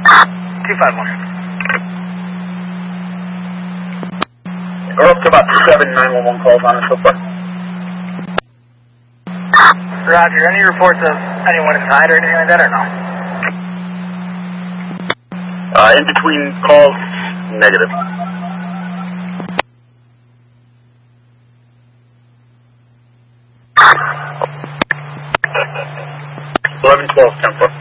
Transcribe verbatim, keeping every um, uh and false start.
two five one. We're up to about seven nine one one calls on it so far. Roger. Any reports of anyone inside or anything like that, or no? Uh, in between calls, negative. eleven twelve, ten four.